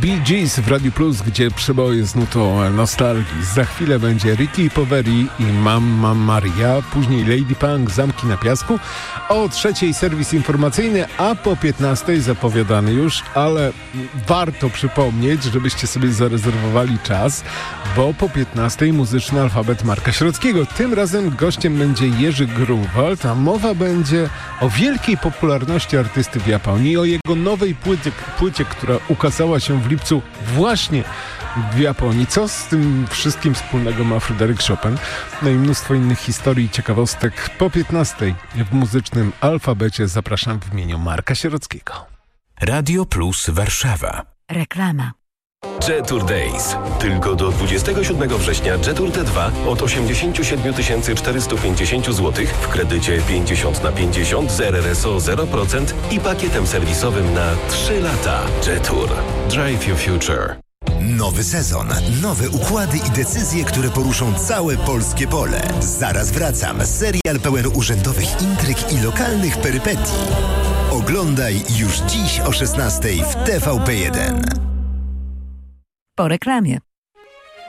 Bee Gees w Radiu Plus, gdzie przeboje z nutą nostalgii. Za chwilę będzie Ricky Poveri i Mamma Maria, później Lady Punk, Zamki na piasku. O 3:00 serwis informacyjny, a po 15:00 zapowiadany już, ale warto przypomnieć, żebyście sobie zarezerwowali czas, bo po 15:00 muzyczny alfabet Marka Środzkiego. Tym razem gościem będzie Jerzy Grunwald, a mowa będzie o wielkiej popularności artysty w Japonii, o jego nowej płycie, która ukazała się w lipcu właśnie w Japonii. Co z tym wszystkim wspólnego ma Fryderyk Chopin? No i mnóstwo innych historii i ciekawostek. Po 15:00 w muzycznym alfabecie zapraszam w imieniu Marka Sierockiego. Radio Plus Warszawa. Reklama. Jetour Days. Tylko do 27 września Jetour T2 od 87 450 zł w kredycie 50/50 z RRSO 0% i pakietem serwisowym na 3 lata. Jetour. Drive your future. Nowy sezon, nowe układy i decyzje, które poruszą całe polskie pole. Zaraz wracam. Serial pełen urzędowych intryg i lokalnych perypetii. Oglądaj już dziś o 16:00 w TVP1. Po reklamie.